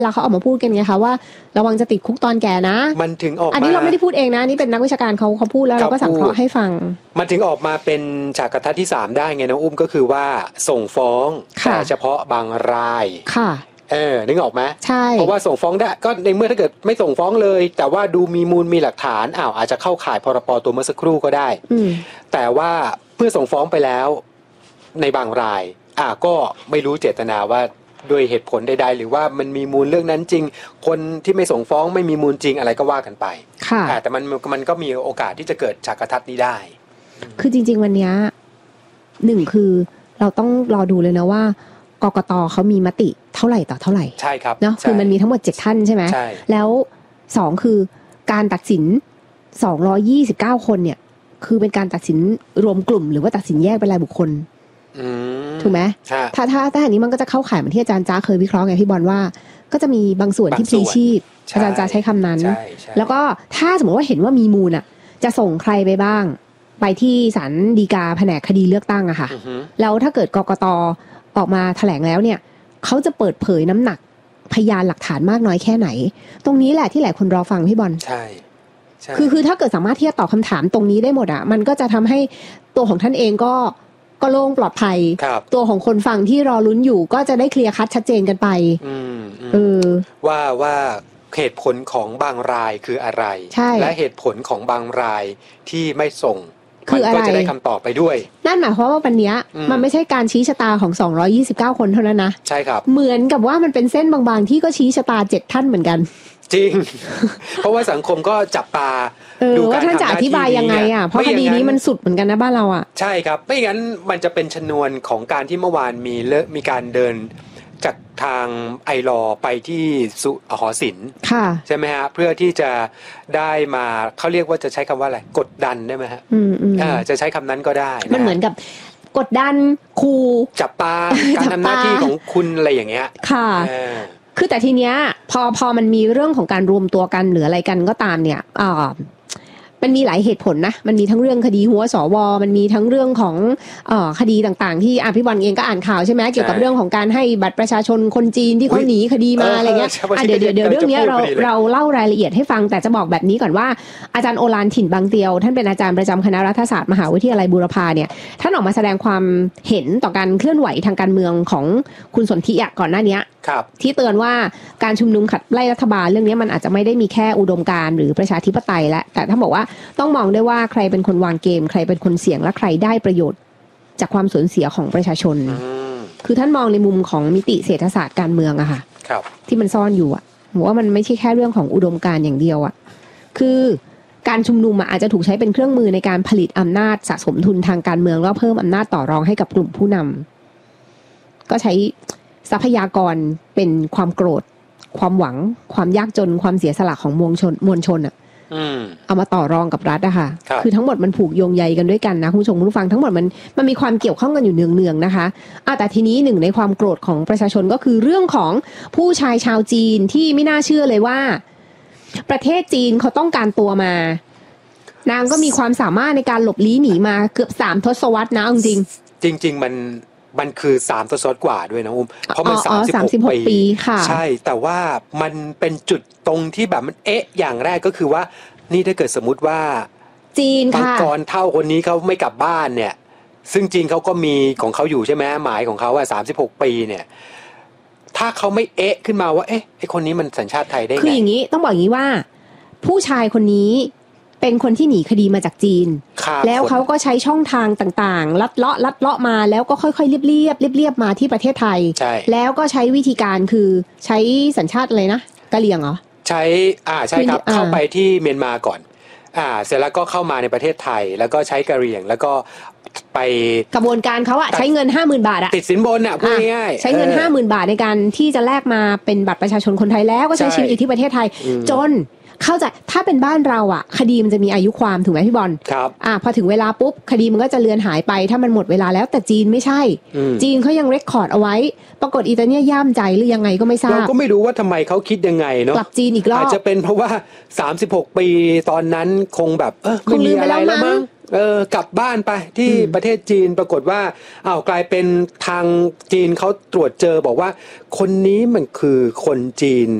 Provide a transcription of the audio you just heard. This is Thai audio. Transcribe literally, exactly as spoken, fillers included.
แล้วเขาออกมาพูดกันไงคะว่าระวังจะติดคุกตอนแก่นะมันถึงออกมาอันนี้เราไม่ได้พูดเองนะนี่เป็นนักวิชาการเขาเขาพูดแล้วเราก็สังเคราะห์ให้ฟังมันถึงออกมาเป็นฉากทัศน์ที่สามได้ไงน้องอุ้มก็คือว่าส่งฟ้องแต่เฉพาะบางรายค่ะเออนึกออกไหมใช่เพราะว่าส่งฟ้องได้ก็ในเมื่อถ้าเกิดไม่ส่งฟ้องเลยแต่ว่าดูมีมูลมีหลักฐานอ้าวอาจจะเข้าข่ายพรปตัวเมื่อสักครู่ก็ได้แต่ว่าเพื่อส่งฟ้องไปแล้วในบางรายอ่าก็ไม่รู้เจตนาว่าด้วยเหตุผลใดๆหรือว่ามันมีมูลเรื่องนั้นจริงคนที่ไม่ส่งฟ้องไม่มีมูลจริงอะไรก็ว่ากันไปค่ะแต่มันมันก็มีโอกาสที่จะเกิดฉากทัศน์นี้ได้คือจริงๆวันนี้หนึ่งคือเราต้องรอดูเลยนะว่ากกตเขามีมติเท่าไหร่ต่อเท่าไหร่ใช่ครับเนาะคือมันมีทั้งหมดเจ็ดท่านใช่ไหมใช่แล้วสองคือการตัดสินสองร้อยยี่สิบเก้าคนเนี่ยคือเป็นการตัดสินรวมกลุ่มหรือว่าตัดสินแยกเป็นรายบุคคลถูกไหมถ้าถ้าถ้าอันนี้มันก็จะเข้าข่ายเหมือนที่อาจารย์จ้าเคยวิเคราะห์ไงพี่บอลว่าก็จะมีบางส่วนที่พลีชีพอาจารย์จ้าใช้คำนั้นแล้วก็ถ้าสมมติว่าเห็นว่ามีมูลอ่ะจะส่งใครไปบ้างไปที่ศาลฎีกาแผนกคดีเลือกตั้งอะค่ะแล้วถ้าเกิดกกตออกมาแถลงแล้วเนี่ยเขาจะเปิดเผยน้ำหนักพยานหลักฐานมากน้อยแค่ไหนตรงนี้แหละที่หลายคนรอฟังพี่บอลใช่คือคือถ้าเกิดสามารถที่จะตอบคำถามตรงนี้ได้หมดอะมันก็จะทำให้ตัวของท่านเองก็ก็โล่งปลอดภัยตัวของคนฟังที่รอลุ้นอยู่ก็จะได้เคลียร์คัดชัดเจนกันไปเออว่าว่าเหตุผลของบางรายคืออะไรและเหตุผลของบางรายที่ไม่ส่งคืออะไรก็จะได้คำตอบไปด้วยนั่นหมายความว่าวันนี้มันไม่ใช่การชี้ชะตาของสองร้อยยี่สิบเก้าคนเท่านั้นนะใช่ครับเหมือนกับว่ามันเป็นเส้นบางๆที่ก็ชี้ชะตาเจ็ดท่านเหมือนกันจริง เพราะว่าสังคมก็จับตาดูว่าท่านจะอธิบายยังไงอ่ะเพราะคดีนี้มันสุดเหมือนกันนะบ้านเราอ่ะใช่ครับไม่งั้นมันจะเป็นชนวนของการที่เมื่อวานมีเลมีการเดินจากทางไอรอไปที่สุหอศิลป์ใช่ไหมฮะเพื่อที่จะได้มาเขาเรียกว่าจะใช้คำว่าอะไรกดดันได้ไหมฮะอ่าจะใช้คำนั้นก็ได้มันเหมือนกับกดดันคูจับตาการทำหน้าที่ของคุณอะไรอย่างเงี้ยค่ะคือแต่ทีเนี้ยพอพอมันมีเรื่องของการรวมตัวกันหรืออะไรกันก็ตามเนี่ยอ่ามันมีหลายเหตุผลนะมันมีทั้งเรื่องคดีหัวสวมันมีทั้งเรื่องของเอ่อคดีต่างๆที่อ่ะพี่บอลเองก็อ่านข่าวใช่ไหมเกี่ยวกับเรื่องของการให้บัตรประชาชนคนจีนที่เขาหนีคดีมาอะไรเงี้ยอ่ะเดี๋ยวเดี๋ยวเดี๋ยวเรื่องนี้เราเราเล่ารายละเอียดให้ฟังแต่จะบอกแบบนี้ก่อนว่าอาจารย์โอฬารถิ่นบางเตียวท่านเป็นอาจารย์ประจำคณะรัฐศาสตร์มหาวิทยาลัยบูรพาเนี่ยท่านออกมาแสดงความเห็นต่อการเคลื่อนไหวทางการเมืองของคุณสนธิอ่ะก่อนหน้านี้ที่เตือนว่าการชุมนุมขัดไล่รัฐบาลเรื่องนี้มันอาจจะไม่ได้มีแค่อุดมการณ์หรือประชาธิปไตยและแต่ท่านบอกว่าต้องมองด้วยว่าใครเป็นคนวางเกมใครเป็นคนเสี่ยงและใครได้ประโยชน์จากความสูญเสียของประชาชนคือท่านมองในมุมของมิติเศรษฐศาสตร์การเมืองอะค่ะที่มันซ่อนอยู่อะบอกว่ามันไม่ใช่แค่เรื่องของอุดมการณ์อย่างเดียวอะคือการชุมนุมอาจจะถูกใช้เป็นเครื่องมือในการผลิตอำนาจสะสมทุนทางการเมืองแล้วเพิ่มอำนาจต่อรองให้กับกลุ่มผู้นำก็ใช้ทรัพยากรเป็นความโกรธความหวังความยากจนความเสียสละของมวลชนมวลชนอ่ะเอามาต่อรองกับรัฐอะค่ะ คือทั้งหมดมันผูกโยงใยกันด้วยกันนะคุณผู้ชมคุณผู้ฟังทั้งหมดมันมันมีความเกี่ยวข้องกันอยู่เนืองๆนะคะอ่ะแต่ทีนี้หนึ่งในความโกรธของประชาชนก็คือเรื่องของผู้ชายชาวจีนที่ไม่น่าเชื่อเลยว่าประเทศจีนเขาต้องการตัวมานางก็มีความสามารถในการหลบลี้หนีมาเกือบสามทศวรรษนะจริงจริงจริงมันมันคือสามทศวรรษกว่าด้วยนะอุ้มเพราะมันสามสิบหกปีค่ะใช่แต่ว่ามันเป็นจุดตรงที่แบบมันเอ๊ะอย่างแรกก็คือว่านี่ถ้าเกิดสมมุติว่าจีนค่ะมังกรเท่าคนนี้เขาไม่กลับบ้านเนี่ยซึ่งจีนเขาก็มีของเขาอยู่ใช่ไหมหมายของเขาว่าสามสิบหกปีเนี่ยถ้าเขาไม่เอ๊ะขึ้นมาว่าเอ๊ะไอ้คนนี้มันสัญชาติไทยได้ไงคืออย่างนี้ต้องบอกอย่างนี้ว่าผู้ชายคนนี้เป็นคนที่หนีคดีมาจากจีนแล้วเขาก็ใช้ช่องทางต่างๆลัดเลาะลัดเลาะมาแล้วก็ค่อยๆเรียบเรียบเรียบเรียบมาที่ประเทศไทยแล้วก็ใช้วิธีการคือใช้สัญชาติอะไรนะกะเหรี่ยงเหรอใช้อ่าใช่ครับเข้าไปที่เมียนมาก่อนอ่าเสร็จแล้วก็เข้ามาในประเทศไทยแล้วก็ใช้กะเหรี่ยงแล้วก็ไปกระบวนการเขาอะใช้เงิน ห้าหมื่น บาทอะติดสินบนอะพูดง่ายๆใช้เงิน ห้าหมื่น บาทในการที่จะแลกมาเป็นบัตรประชาชนคนไทยแล้วก็ใช้ชีวิตอยู่ที่ประเทศไทยจนเข้าใจถ้าเป็นบ้านเราอ่ะคดีมันจะมีอายุความถูกไหมพี่บอลครับอ่าพอถึงเวลาปุ๊บคดีมันก็จะเลือนหายไปถ้ามันหมดเวลาแล้วแต่จีนไม่ใช่ จีนเขายังเรคคอร์ดเอาไว้ปรากฏอีตาเนี่ยย่ามใจหรือยังไงก็ไม่ทราบเราก็ไม่รู้ว่าทำไมเขาคิดยังไงเนาะกลับจีนอีกรอบอาจจะเป็นเพราะว่าสามสิบหกปีตอนนั้นคงแบบเออไม่มีอะไรแล้วมั้งเออกลับบ้านไปที่ประเทศจีนปรากฏว่าอ้าวกลายเป็นทางจีนเขาตรวจเจอบอกว่าคนนี้มันคือคนจีน